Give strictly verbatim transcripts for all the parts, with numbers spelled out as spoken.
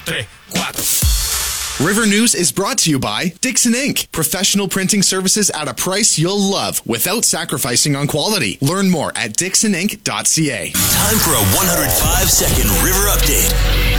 tres, cuatro. River News is brought to you by Dixon Incorporated. Professional printing services at a price you'll love without sacrificing on quality. Learn more at dixon inc dot c a. Time for a one hundred five second River Update.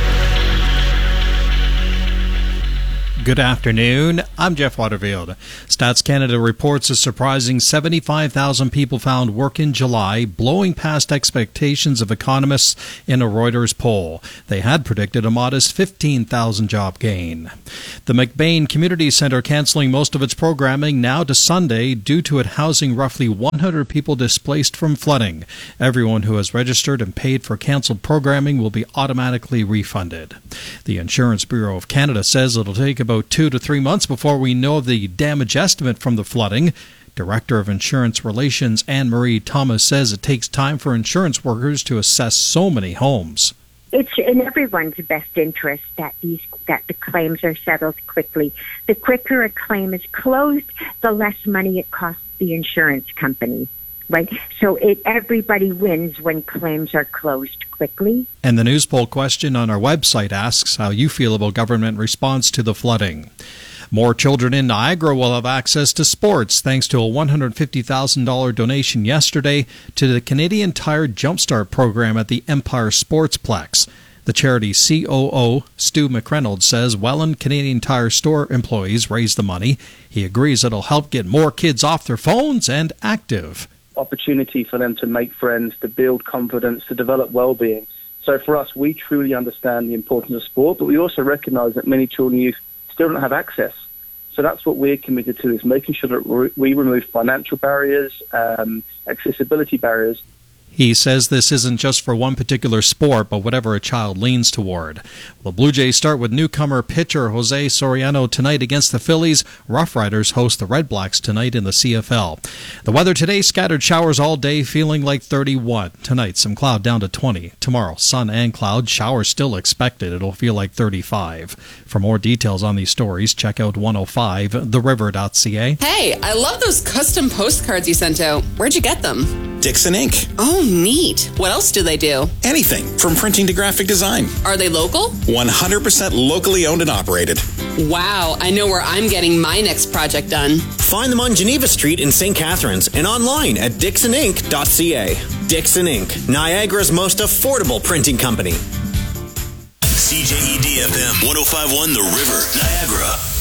Good afternoon. I'm Jeff Waterfield. Stats Canada reports a surprising seventy-five thousand people found work in July, blowing past expectations of economists in a Reuters poll. They had predicted a modest fifteen thousand job gain. The McBain Community Centre cancelling most of its programming now to Sunday due to it housing roughly one hundred people displaced from flooding. Everyone who has registered and paid for cancelled programming will be automatically refunded. The Insurance Bureau of Canada says it'll take about two to three months before we know the damage estimate from the flooding. Director of Insurance Relations Anne-Marie Thomas says it takes time for insurance workers to assess so many homes. It's in everyone's best interest that these that the claims are settled quickly. The quicker a claim is closed, the less money it costs the insurance company. Right? So it, everybody wins when claims are closed quickly. And the news poll question on our website asks how you feel about government response to the flooding. More children in Niagara will have access to sports thanks to a one hundred fifty thousand dollars donation yesterday to the Canadian Tire Jumpstart program at the Empire Sportsplex. The charity's C O O, Stu McReynolds, says Welland Canadian Tire store employees raised the money. He agrees it'll help get more kids off their phones and active. Opportunity for them to make friends, to build confidence, to develop well-being. So for us, we truly understand the importance of sport, but we also recognise that many children and youth still don't have access. So that's what we're committed to, is making sure that we remove financial barriers, um, accessibility barriers. He says this isn't just for one particular sport, but whatever a child leans toward. The Blue Jays start with newcomer pitcher Jose Soriano tonight against the Phillies. Rough Riders host the Red Blacks tonight in the C F L. The weather today, scattered showers all day, feeling like thirty-one. Tonight, some cloud down to twenty. Tomorrow, sun and cloud, showers still expected. It'll feel like thirty-five. For more details on these stories, check out one oh five the river dot c a. Hey, I love those custom postcards you sent out. Where'd you get them? Dixon Incorporated. Oh, neat. What else do they do? Anything from printing to graphic design. Are they local? one hundred percent locally owned and operated. Wow, I know where I'm getting my next project done. Find them on Geneva Street in Saint Catharines and online at dixon inc dot c a. Dixon Incorporated, Niagara's most affordable printing company. C J E D F M one oh five point one The River, Niagara.